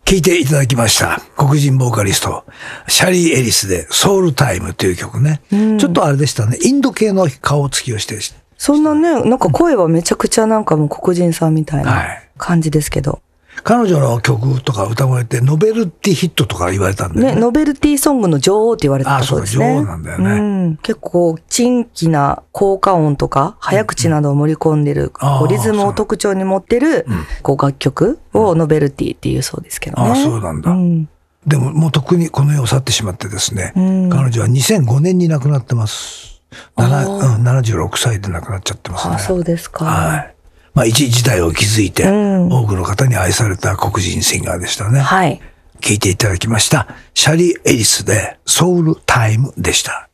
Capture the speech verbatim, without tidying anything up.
聴いていただきました。黒人ボーカリスト、シャリー・エリスでソウルタイムという曲ね。うん、ちょっとあれでしたね。インド系の顔つきをして。 そんなね、なんか声はめちゃくちゃなんかもう黒人さんみたいな感じですけど。はい、 彼女の曲とか歌声ってノベルティヒットとか言われたんだよね。ね、 ノベルティソングの女王って言われてたそうですね。 あ、そうか、女王なんだよね。うん、 結構、珍奇な効果音とか、早口などを盛り込んでる、うん、こうリズムを特徴に持ってる、こう楽曲をノベルティっていうそうですけどね。 ああ、そうなんだ。うん、でも、もうとっくにこの世を去ってしまってですね、うん、彼女はにせんごねんに亡くなってます。なな、うん、ななじゅうろくさいで亡くなっちゃってますね。 あ、そうですか。 はい。まあ、一時代を築いて、うん、多くの方に愛された黒人シンガーでしたね。 はい。 聴いていただきました。シャリー・エリスでソウルタイムでした。